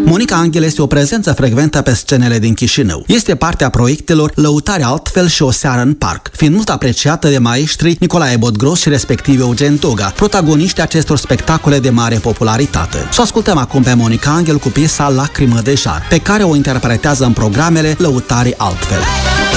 Monica Angel este o prezență frecventă pe scenele din Chișinău. Este parte a proiectelor Lăutare altfel și O seară în parc, fiind mult apreciată de maestrii Nicolae Botgros și respectiv Eugen Toga, protagoniștii acestor spectacole de mare popularitate. Și ascultăm acum pe Monica Angel cu piesa Lacrimă de jar, pe care o interpretează în programele Lăutare altfel.